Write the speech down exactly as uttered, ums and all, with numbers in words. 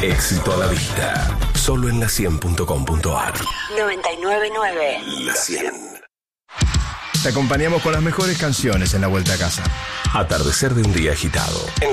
Éxito a la vista. Solo en la cien punto com punto ar. noventa y nueve punto nueve. La cien. Te acompañamos con las mejores canciones en la vuelta a casa. Atardecer de un día agitado. En